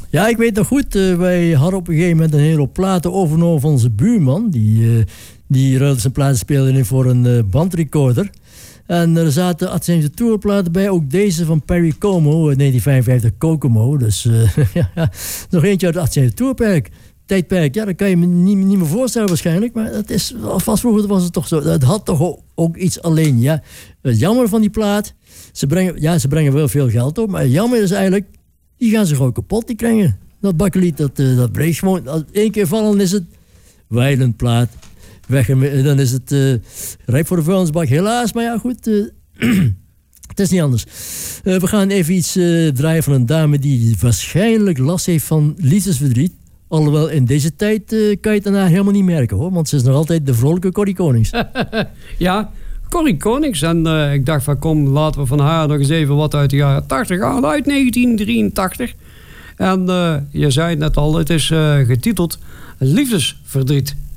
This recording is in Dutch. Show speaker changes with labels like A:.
A: Ja, ik weet nog goed. Wij hadden op een gegeven moment een hele hoop platen overgenomen van onze buurman. Die ruilde zijn platenspelen in voor een bandrecorder. En er zaten Atletico Tourplaten bij. Ook deze van Perry Como, 1955 Kokomo. Dus nog eentje uit het Atletico Tourperk. Tijdperk, ja, dat kan je me niet meer voorstellen waarschijnlijk. Maar dat is, alvast vroeger was het toch zo. Het had toch ook iets alleen, ja. Het jammer van die plaat. Ze brengen wel veel geld op. Maar het jammer is eigenlijk, die gaan ze gewoon kapot, die kringen. Dat bakkelied, dat breekt gewoon. Als één keer vallen is het wijlenplaat. Weg, dan is het rijp voor de vuilnisbak. Helaas, maar ja, goed. Het is niet anders. We gaan even iets draaien van een dame die waarschijnlijk last heeft van liefdesverdriet. Alhoewel, in deze tijd kan je het daarna helemaal niet merken, hoor. Want ze is nog altijd de vrolijke Corrie Konings.
B: Ja, Corrie Konings. En ik dacht van, kom, laten we van haar nog eens even wat uit de jaren 80 halen. Uit 1983. En je zei het net al, het is getiteld Liefdesverdriet.